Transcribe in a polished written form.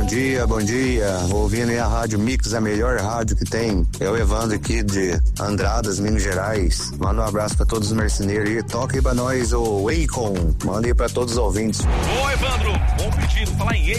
dia, bom dia. Ouvindo aí a Rádio Mix, a melhor rádio que tem. É o Evandro aqui de Andradas, Minas Gerais. Manda um abraço pra todos os marceneiros aí. Toca aí pra nós o Akon. Manda aí pra todos os ouvintes. Ô, Evandro, bom pedido. Falar em